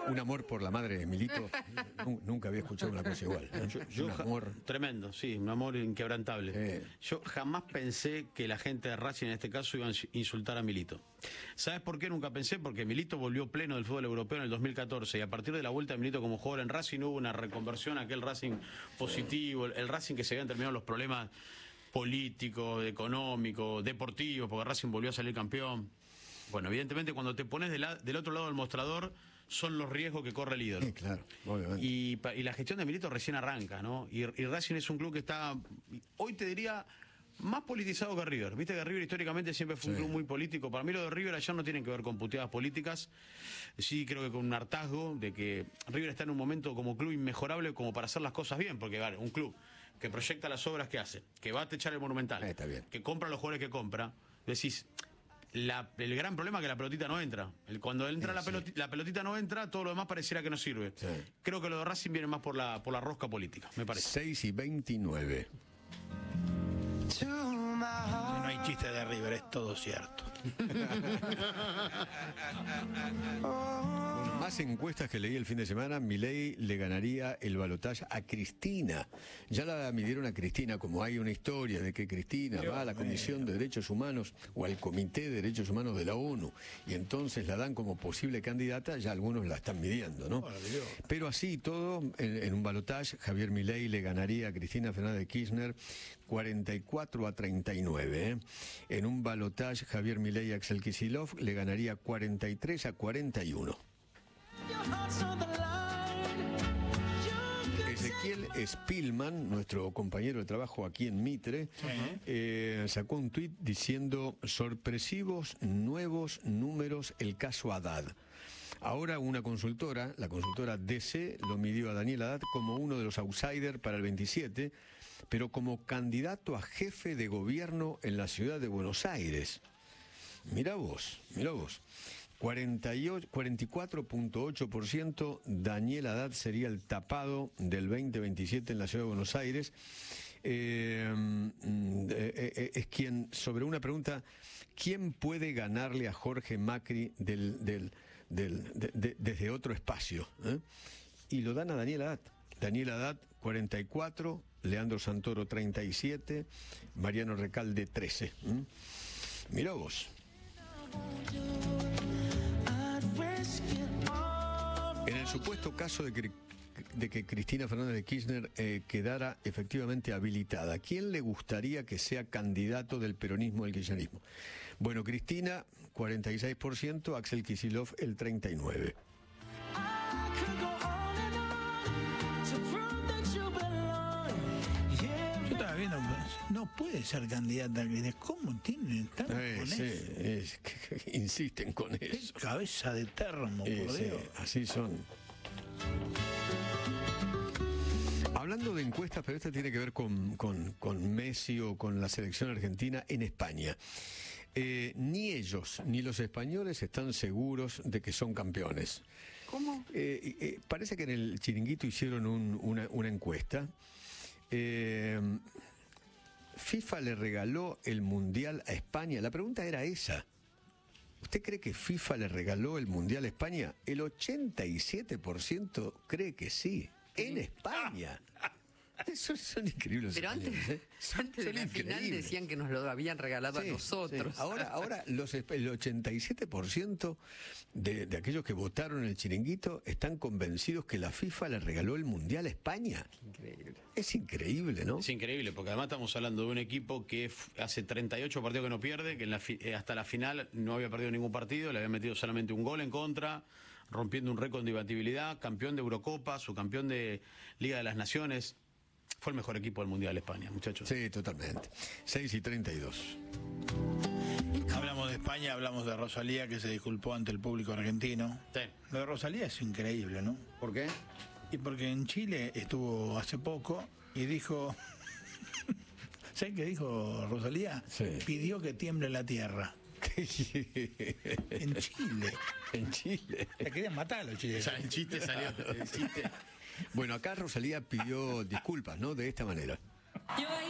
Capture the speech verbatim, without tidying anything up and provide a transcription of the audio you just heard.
Un amor por la madre de Milito. Nunca había escuchado una cosa igual, ¿eh? Yo, yo un amor tremendo, sí, un amor inquebrantable. Eh. Yo jamás pensé que la gente de Racing en este caso iba a insultar a Milito. ¿Sabes por qué nunca pensé? Porque Milito volvió pleno del fútbol europeo en el dos mil catorce y a partir de la vuelta de Milito como jugador en Racing hubo una reconversión, aquel Racing positivo, el, el Racing que se habían terminado los problemas políticos, económicos, deportivos, porque Racing volvió a salir campeón. Bueno, evidentemente cuando te pones de la, del otro lado del mostrador son los riesgos que corre el ídolo. Sí, claro, obviamente. Y, y la gestión de Milito recién arranca, ¿no? Y, y Racing es un club que está, hoy te diría, más politizado que River. Viste que River históricamente siempre fue un Sí. club muy político. Para mí lo de River allá no tienen que ver con puteadas políticas. Sí, creo que con un hartazgo de que River está en un momento como club inmejorable como para hacer las cosas bien. Porque, vale, un club que proyecta las obras que hace, que va a techar el Monumental, Eh, está bien. que compra los jugadores que compra, decís... La, el gran problema es que la pelotita no entra. El, cuando entra Sí, la, sí. pelotita, la pelotita no entra, todo lo demás pareciera que no sirve. Sí. Creo que lo de Racing viene más por la, por la rosca política, me parece. seis y veintinueve. No hay chiste de River, es todo cierto. Bueno, más encuestas que leí el fin de semana. Milei le ganaría el balotaje a Cristina. Ya la midieron a Cristina, como hay una historia de que Cristina va a la Comisión de Derechos Humanos o al Comité de Derechos Humanos de la ONU y entonces la dan como posible candidata. Ya algunos la están midiendo, ¿no? Pero así y todo, en, en un balotaje, Javier Milei le ganaría a Cristina Fernández de Kirchner cuarenta y cuatro a treinta y nueve. ¿eh? En un balotaje, Javier Milei a Axel Kicillof le ganaría cuarenta y tres a cuarenta y uno. Ezequiel Spillman, nuestro compañero de trabajo aquí en Mitre, eh, sacó un tuit diciendo: sorpresivos nuevos números el caso Haddad. Ahora una consultora, la consultora D C, lo midió a Daniel Haddad como uno de los outsiders para el veintisiete, pero como candidato a jefe de gobierno en la ciudad de Buenos Aires. Mirá vos, mirá vos. cuarenta y cuatro punto ocho por ciento Daniel Haddad sería el tapado del veinte veintisiete en la ciudad de Buenos Aires. Eh, eh, eh, es quien, sobre una pregunta, ¿quién puede ganarle a Jorge Macri del, del, del, de, de, desde otro espacio? ¿Eh? Y lo dan a Daniel Haddad. Daniel Haddad, cuarenta y cuatro, Leandro Santoro, treinta y siete, Mariano Recalde, trece. ¿Eh? Mirá vos. En el supuesto caso de que, de que Cristina Fernández de Kirchner eh, quedara efectivamente habilitada, ¿quién le gustaría que sea candidato del peronismo al kirchnerismo? Bueno, Cristina, cuarenta y seis por ciento, Axel Kicillof, el treinta y nueve por ciento. Yo estaba viendo, no puede ser candidata. ¿Cómo tienen tanto Eh, con sí, eso? es que, que insisten con Qué eso. cabeza de termo, Eh, por sí, Dios. así son. Hablando de encuestas, pero esta tiene que ver con, con, con Messi o con la selección argentina en España. Eh, ni ellos ni los españoles están seguros de que son campeones. ¿Cómo? Eh, eh, parece que en el Chiringuito hicieron un- una, una encuesta. Eh, FIFA le regaló el Mundial a España. La pregunta era esa. ¿Usted cree que FIFA le regaló el Mundial a España? El ochenta y siete por ciento cree que sí. En España. Son, son increíbles. Pero los antes, españoles, ¿eh? antes de Son la final increíbles. decían que nos lo habían regalado Sí, a nosotros. sí. Ahora, ahora los, el ochenta y siete por ciento de, de aquellos que votaron en el Chiringuito están convencidos que la FIFA le regaló el Mundial a España. Increíble. Es increíble, ¿no? Es increíble, porque además estamos hablando de un equipo que f- hace treinta y ocho partidos que no pierde, que en la fi- eh, hasta la final no había perdido ningún partido, le había metido solamente un gol en contra, rompiendo un récord de imbatibilidad, campeón de Eurocopa, subcampeón de Liga de las Naciones. Fue el mejor equipo del Mundial España, muchachos. Sí, totalmente. seis y treinta y dos. Hablamos de España, hablamos de Rosalía, que se disculpó ante el público argentino. Sí. Lo de Rosalía es increíble, ¿no? ¿Por qué? Y porque en Chile estuvo hace poco y dijo... ¿Sabes qué dijo Rosalía? Sí. Pidió que tiemble la tierra. En Chile. En Chile. La querían matar a los chilenos. O sea, el chiste salió. El chiste. Bueno, acá Rosalía pidió disculpas, ¿no? De esta manera. Yo ahí